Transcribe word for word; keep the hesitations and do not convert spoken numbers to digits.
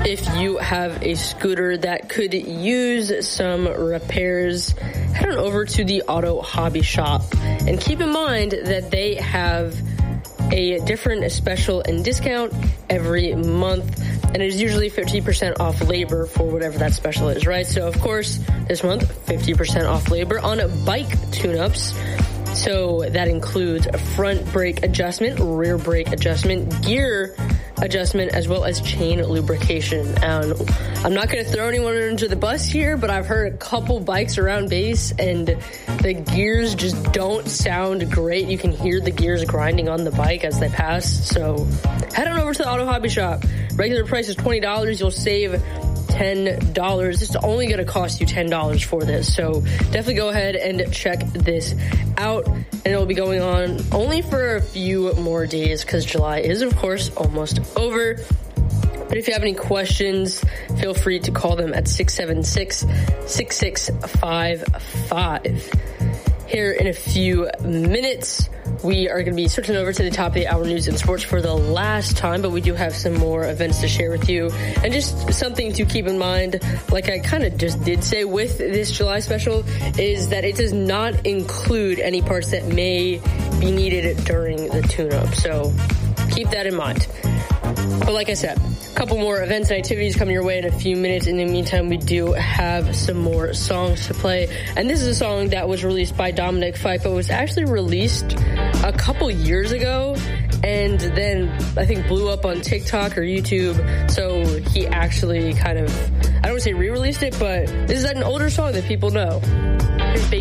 If you have a scooter that could use some repairs, head on over to the Auto Hobby Shop. And keep in mind that they have a different special and discount every month, and it is usually fifty percent off labor for whatever that special is, right? So, of course, this month, fifty percent off labor on bike tune-ups. So that includes a front brake adjustment, rear brake adjustment, gear adjustment, as well as chain lubrication. And I'm not going to throw anyone under the bus here, but I've heard a couple bikes around base and the gears just don't sound great. You can hear the gears grinding on the bike as they pass. So head on over to the Auto Hobby Shop. Regular price is twenty dollars. You'll save ten dollars. It's only going to cost you ten dollars for this. So definitely go ahead and check this out. And it will be going on only for a few more days because July is, of course, almost over. But if you have any questions, feel free to call them at six seven six, six six five five. Here in a few minutes, we are going to be switching over to the top of the hour news and sports for the last time, but we do have some more events to share with you. And just something to keep in mind, like I kind of just did say with this July special, is that it does not include any parts that may be needed during the tune-up. So keep that in mind. But like I said, a couple more events and activities coming your way in a few minutes. In the meantime, we do have some more songs to play. And this is a song that was released by Dominic Fike, but was actually released a couple years ago and then I think blew up on TikTok or YouTube. So he actually kind of, I don't want to say re-released it, but this is an older song that people know. Here's Baby